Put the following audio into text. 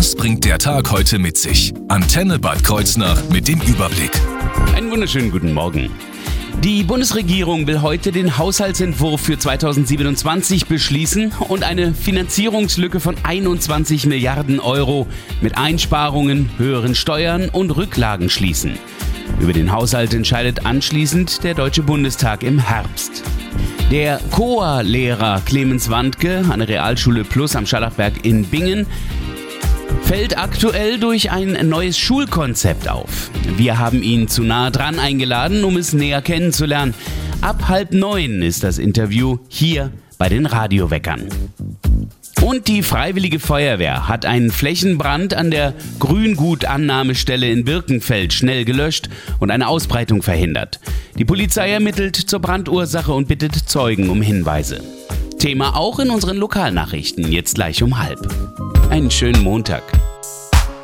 Was bringt der Tag heute mit sich? Antenne Bad Kreuznach mit dem Überblick. Einen wunderschönen guten Morgen. Die Bundesregierung will heute den Haushaltsentwurf für 2027 beschließen und eine Finanzierungslücke von 21 Milliarden Euro mit Einsparungen, höheren Steuern und Rücklagen schließen. Über den Haushalt entscheidet anschließend der Deutsche Bundestag im Herbst. Der COA-Lehrer Clemens Wandke an der Realschule Plus am Scharlachberg in Bingen fällt aktuell durch ein neues Schulkonzept auf. Wir haben ihn zu nah dran eingeladen, um es näher kennenzulernen. Ab 8:30 ist das Interview hier bei den Radioweckern. Und die Freiwillige Feuerwehr hat einen Flächenbrand an der Grüngutannahmestelle in Birkenfeld schnell gelöscht und eine Ausbreitung verhindert. Die Polizei ermittelt zur Brandursache und bittet Zeugen um Hinweise. Thema auch in unseren Lokalnachrichten, jetzt gleich um 12:30. Einen schönen Montag.